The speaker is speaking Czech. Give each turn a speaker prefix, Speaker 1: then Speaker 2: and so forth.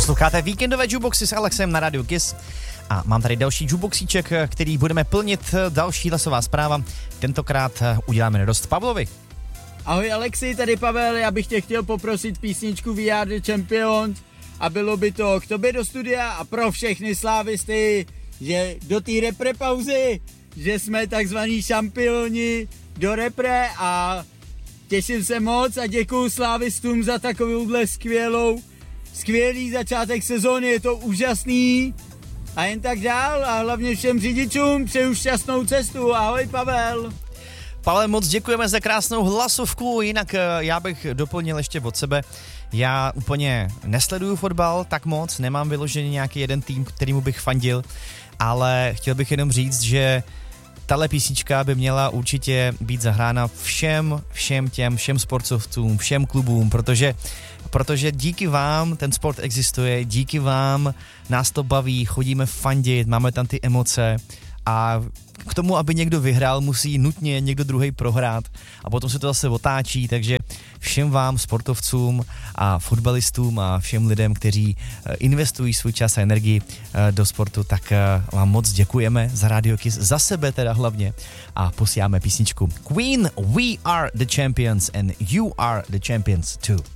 Speaker 1: Posloucháte víkendové jukeboxy s Alexem na rádiu Kiss a mám tady další jukeboxíček, který budeme plnit. Další hlasová zpráva. Tentokrát uděláme radost Pavlovi.
Speaker 2: Ahoj Alexi, tady Pavel, já bych tě chtěl poprosit písničku We Are The Champions a bylo by to k tobě do studia a pro všechny slávisty, že do té repre pauzy, že jsme takzvaní šampioni do repre a těším se moc a děkuju slávistům za takovouhle skvělý začátek sezóny, je to úžasný a jen tak dál a hlavně všem řidičům přeju šťastnou cestu. Ahoj Pavel.
Speaker 1: Pavle, moc děkujeme za krásnou hlasovku, jinak já bych doplnil ještě od sebe. Já úplně nesleduju fotbal tak moc, nemám vyložený nějaký jeden tým, kterýmu bych fandil, ale chtěl bych jenom říct, že tahle písnička by měla určitě být zahrána všem sportovcům, všem klubům, protože díky vám ten sport existuje, díky vám nás to baví, chodíme fandit, máme tam ty emoce a k tomu, aby někdo vyhrál, musí nutně někdo druhý prohrát a potom se to zase otáčí, takže všem vám, sportovcům a fotbalistům a všem lidem, kteří investují svůj čas a energii do sportu, tak vám moc děkujeme za Radio Kiss, za sebe teda hlavně a posíláme písničku Queen, We Are The Champions and You Are The Champions too.